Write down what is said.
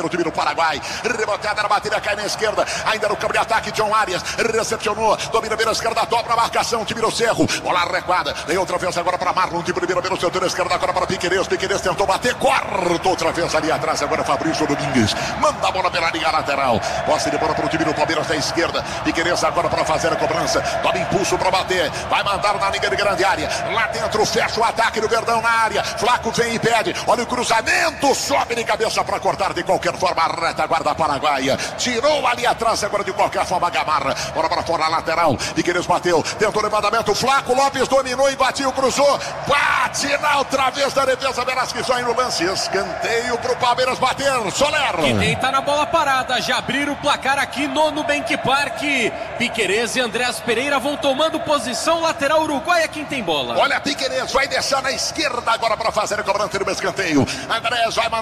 O time do Paraguai, rebotada na bateria, cai na esquerda, ainda no campo de ataque, John Arias, recepcionou, domina pela esquerda, dobra a marcação, time do Cerro, bola recuada, vem outra vez agora para Marlon, de primeira pelo setor esquerda, agora para Piquerez tentou bater, corta outra vez ali atrás, agora Fabrício Domingues, manda a bola pela linha lateral, posse de bola para o time do Palmeiras da esquerda, Piquerez agora para fazer a cobrança, toma impulso para bater, vai mandar na linha de grande área, lá dentro fecha o ataque do Verdão na área, Flaco vem e pede, olha o cruzamento, sobe de cabeça para cortar de qualquer forma, a retaguarda paraguaia, tirou ali atrás agora de qualquer forma Gamarra, bora para fora, lateral, Piquerez bateu, tentou levantamento, Flaco Lopes dominou e bateu, cruzou, bate na outra vez da defesa, Velasquez só no lance, escanteio pro Palmeiras bater, Soler. Que deita na bola parada, já abriram o placar aqui no Nubank Park, Piquerez e Andrés Pereira vão tomando posição, lateral Uruguai é quem tem bola. Olha, Piquerez vai deixar na esquerda agora para fazer a cobrança do escanteio, Andrés vai mandar